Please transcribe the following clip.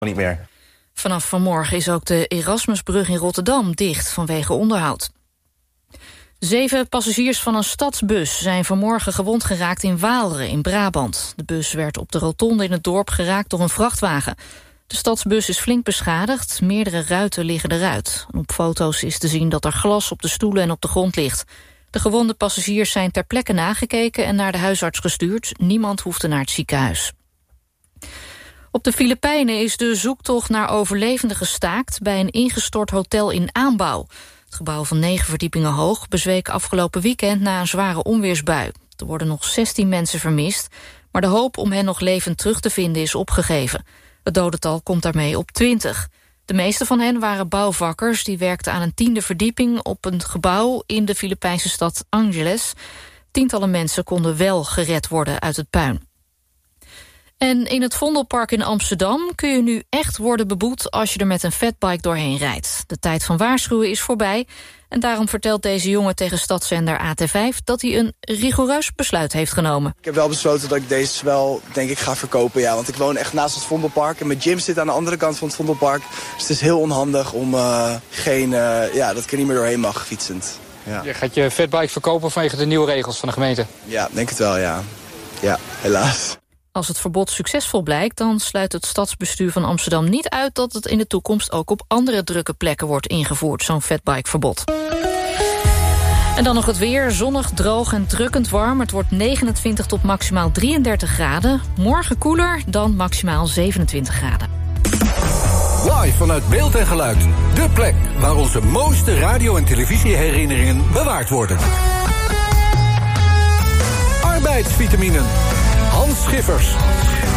niet meer. Vanaf vanmorgen is ook de Erasmusbrug in Rotterdam dicht vanwege onderhoud. 7 passagiers van een stadsbus zijn vanmorgen gewond geraakt in Waalre in Brabant. De bus werd op de rotonde in het dorp geraakt door een vrachtwagen. De stadsbus is flink beschadigd, meerdere ruiten liggen eruit. Op foto's is te zien dat er glas op de stoelen en op de grond ligt. De gewonde passagiers zijn ter plekke nagekeken en naar de huisarts gestuurd. Niemand hoefde naar het ziekenhuis. Op de Filipijnen is de zoektocht naar overlevenden gestaakt bij een ingestort hotel in aanbouw. Het gebouw van 9 verdiepingen hoog bezweek afgelopen weekend na een zware onweersbui. Er worden nog 16 mensen vermist, maar de hoop om hen nog levend terug te vinden is opgegeven. Het dodental komt daarmee op 20. De meeste van hen waren bouwvakkers die werkten aan een 10e verdieping op een gebouw in de Filipijnse stad Angeles. Tientallen mensen konden wel gered worden uit het puin. En in het Vondelpark in Amsterdam kun je nu echt worden beboet als je er met een fatbike doorheen rijdt. De tijd van waarschuwen is voorbij en daarom vertelt deze jongen tegen stadszender AT5 dat hij een rigoureus besluit heeft genomen. Ik heb wel besloten dat ik deze wel, denk ik, ga verkopen, ja. Want ik woon echt naast het Vondelpark en mijn gym zit aan de andere kant van het Vondelpark. Dus het is heel onhandig om dat ik er niet meer doorheen mag, fietsend. Ja. Je gaat je fatbike verkopen vanwege de nieuwe regels van de gemeente? Ja, denk het wel, ja. Ja, helaas. Als het verbod succesvol blijkt, dan sluit het stadsbestuur van Amsterdam niet uit dat het in de toekomst ook op andere drukke plekken wordt ingevoerd, zo'n fatbikeverbod. En dan nog het weer, zonnig, droog en drukkend warm. Het wordt 29 tot maximaal 33 graden. Morgen koeler, dan maximaal 27 graden. Live vanuit Beeld en Geluid. De plek waar onze mooiste radio- en televisieherinneringen bewaard worden. Arbeidsvitaminen. Hans Schiffers.